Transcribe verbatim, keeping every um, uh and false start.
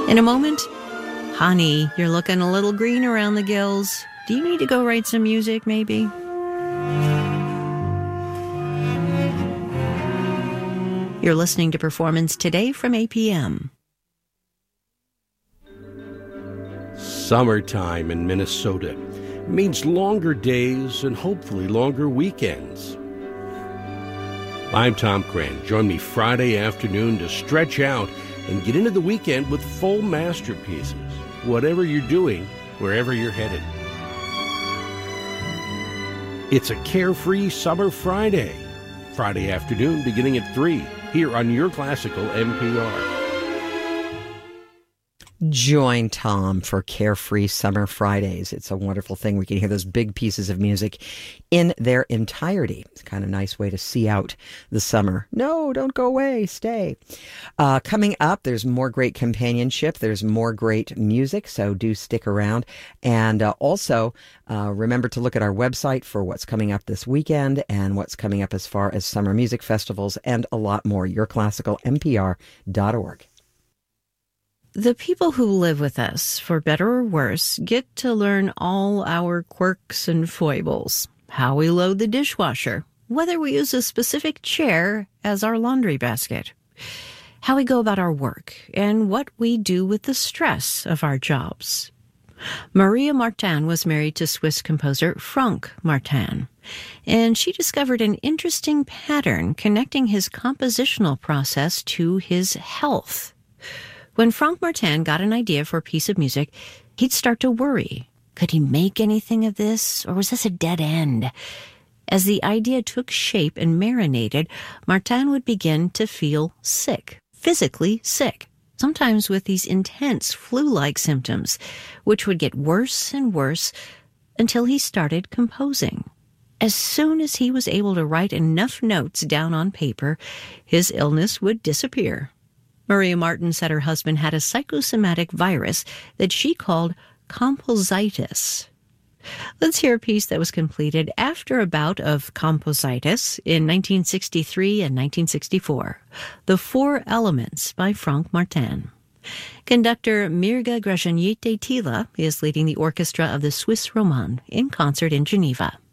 In a moment, honey, you're looking a little green around the gills. Do you need to go write some music, maybe? You're listening to Performance Today from A P M. Summertime in Minnesota means longer days and hopefully longer weekends. I'm Tom Cran. Join me Friday afternoon to stretch out and get into the weekend with full masterpieces, whatever you're doing, wherever you're headed. It's a carefree summer Friday. Friday afternoon beginning at three, here on your classical N P R. Join Tom for Carefree Summer Fridays. It's a wonderful thing. We can hear those big pieces of music in their entirety. It's kind of a nice way to see out the summer. No, don't go away. Stay. Uh, coming up, there's more great companionship. There's more great music, so do stick around. And uh, also, uh, remember to look at our website for what's coming up this weekend and what's coming up as far as summer music festivals and a lot more. your classical N P R dot org. The people who live with us, for better or worse, get to learn all our quirks and foibles. How we load the dishwasher, whether we use a specific chair as our laundry basket, how we go about our work, and what we do with the stress of our jobs. Maria Martin was married to Swiss composer Franck Martin, and she discovered an interesting pattern connecting his compositional process to his health. When Franck Martin got an idea for a piece of music, he'd start to worry. Could he make anything of this, or was this a dead end? As the idea took shape and marinated, Martin would begin to feel sick, physically sick, sometimes with these intense flu-like symptoms, which would get worse and worse until he started composing. As soon as he was able to write enough notes down on paper, his illness would disappear. Maria Martin said her husband had a psychosomatic virus that she called compositis. Let's hear a piece that was completed after a bout of compositis in nineteen sixty-three and nineteen sixty-four, The Four Elements by Franck Martin. Conductor Mirga Grajaniete Tila is leading the orchestra of the Swiss Romande in concert in Geneva.